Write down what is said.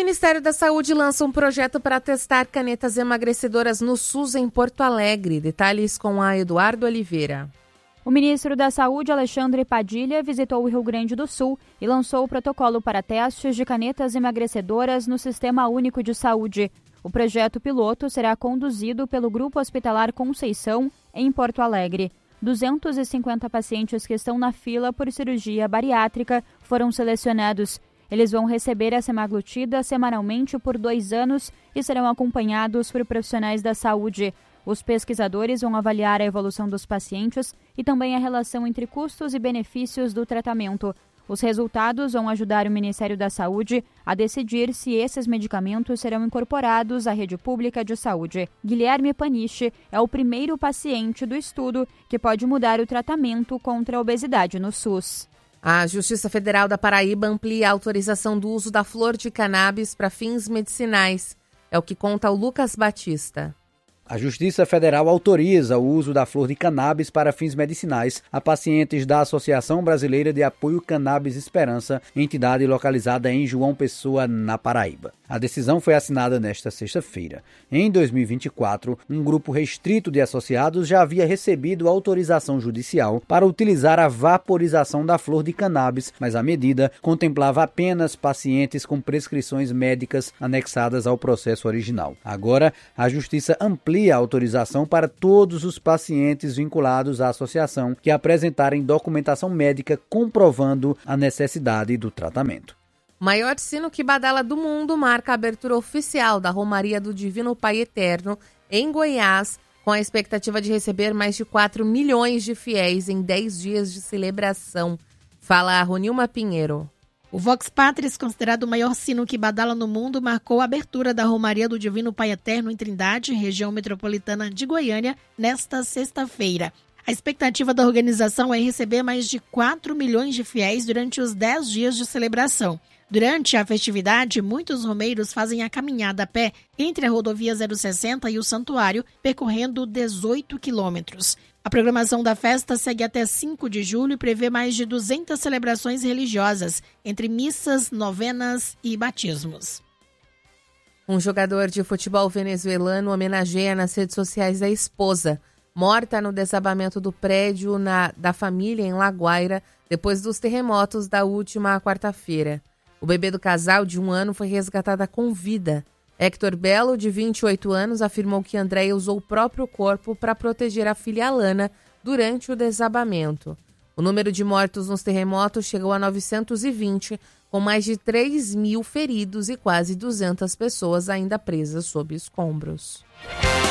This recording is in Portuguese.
Ministério da Saúde lança um projeto para testar canetas emagrecedoras no SUS em Porto Alegre. Detalhes com a Eduardo Oliveira. O ministro da Saúde, Alexandre Padilha, visitou o Rio Grande do Sul e lançou o protocolo para testes de canetas emagrecedoras no Sistema Único de Saúde. O projeto piloto será conduzido pelo Grupo Hospitalar Conceição, em Porto Alegre. 250 pacientes que estão na fila por cirurgia bariátrica foram selecionados. Eles vão receber a semaglutida semanalmente por 2 anos e serão acompanhados por profissionais da saúde. Os pesquisadores vão avaliar a evolução dos pacientes e também a relação entre custos e benefícios do tratamento. Os resultados vão ajudar o Ministério da Saúde a decidir se esses medicamentos serão incorporados à rede pública de saúde. Guilherme Paniche é o primeiro paciente do estudo que pode mudar o tratamento contra a obesidade no SUS. A Justiça Federal da Paraíba amplia a autorização do uso da flor de cannabis para fins medicinais. É o que conta o Lucas Batista. A Justiça Federal autoriza o uso da flor de cannabis para fins medicinais a pacientes da Associação Brasileira de Apoio Cannabis Esperança, entidade localizada em João Pessoa, na Paraíba. A decisão foi assinada nesta sexta-feira. Em 2024, um grupo restrito de associados já havia recebido autorização judicial para utilizar a vaporização da flor de cannabis, mas a medida contemplava apenas pacientes com prescrições médicas anexadas ao processo original. Agora, a Justiça amplia a autorização para todos os pacientes vinculados à associação que apresentarem documentação médica comprovando a necessidade do tratamento. O maior sino que badala do mundo marca a abertura oficial da Romaria do Divino Pai Eterno em Goiás, com a expectativa de receber mais de 4 milhões de fiéis em 10 dias de celebração. Fala a Ronilma Pinheiro. O Vox Patris, considerado o maior sino que badala no mundo, marcou a abertura da Romaria do Divino Pai Eterno em Trindade, região metropolitana de Goiânia, nesta sexta-feira. A expectativa da organização é receber mais de 4 milhões de fiéis durante os 10 dias de celebração. Durante a festividade, muitos romeiros fazem a caminhada a pé entre a rodovia 060 e o santuário, percorrendo 18 quilômetros. A programação da festa segue até 5 de julho e prevê mais de 200 celebrações religiosas, entre missas, novenas e batismos. Um jogador de futebol venezuelano homenageia nas redes sociais a esposa, morta no desabamento do prédio da família em La Guaira, depois dos terremotos da última quarta-feira. O bebê do casal, de 1 ano, foi resgatada com vida. Héctor Belo, de 28 anos, afirmou que Andréia usou o próprio corpo para proteger a filha Alana durante o desabamento. O número de mortos nos terremotos chegou a 920, com mais de 3 mil feridos e quase 200 pessoas ainda presas sob escombros.